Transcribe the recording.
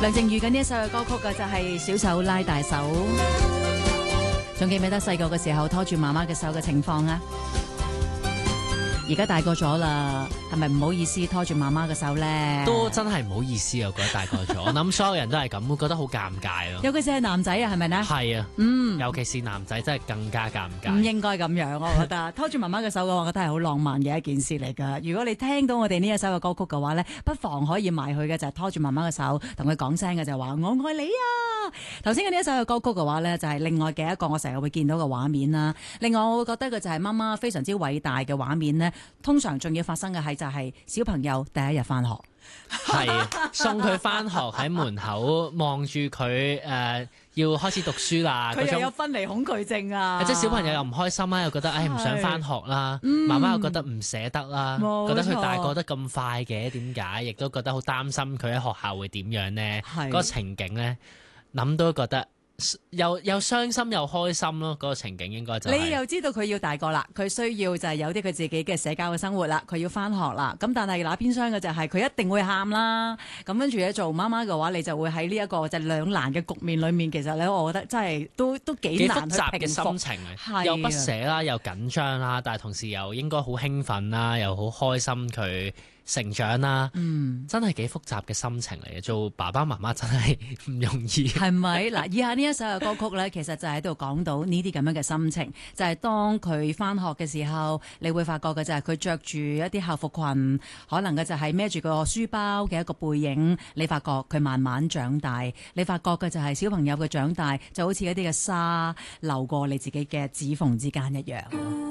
梁靜茹嘅呢一首嘅歌曲嘅就係小手拉大手，仲記唔記得細個嘅時候拖住媽媽嘅手嘅情況啊？而家大個咗啦，係咪唔好意思拖住媽媽嘅手咧？ 都真係唔好意思啊！我覺得大個咗，我諗所有人都係咁，會覺得好尷尬咯。 尤其是係男仔啊，係咪呢？ 係啊，尤其是男仔真係更加尷尬。 唔應該咁樣，我覺得拖住媽媽嘅手嘅話，我覺得係好浪漫嘅一件事嚟㗎。如果你聽到我哋呢一首嘅歌曲嘅話呢，不妨可以埋去嘅就係拖住媽媽嘅手，同佢講聲嘅就係話我愛你啊！頭先嘅呢一首嘅歌曲嘅話呢，就係另外嘅一個我成日會見到嘅畫面啦。另外我會覺得嘅就係媽媽非常之偉大嘅畫面呢，通常仲要發生嘅係就係小朋友第一日返學。 係送佢翻學喺門口望住佢要開始讀書啦， 佢又有分離恐懼症啊！ 即係小朋友又唔開心啦，又覺得唔想翻學啦，媽媽又覺得唔捨得啦，覺得佢大個得咁快嘅，點解？亦都覺得好擔心佢喺學校會點樣呢？嗰個情景呢，諗都覺得。又傷心又開心咯，嗰個情景應該就係。你又知道佢要大個啦，佢需要就係有啲佢自己嘅社交嘅生活啦，佢要翻學啦。咁但係那邊廂嘅就係佢一定會喊啦。咁跟住咧做媽媽嘅話，你就會喺呢一個就兩難嘅局面裏面，其實咧我覺得真係都幾難去複雜嘅平復心情又不捨啦，又緊張啦，但係同時又應該好興奮啦，又好開心佢成長啦，真係幾複雜嘅心情嚟嘅。做爸爸媽媽真係唔容易， 係咪？嗱，以下呢一首嘅歌曲咧，其實就喺度講到呢啲咁樣嘅心情，就係當佢翻學嘅時候，你會發覺嘅就係佢着住一啲校服裙，可能嘅就係孭住個書包嘅一個背影，你發覺佢慢慢長大，你發覺嘅就係小朋友嘅長大就好似一啲嘅沙流過你自己嘅指縫之間一樣。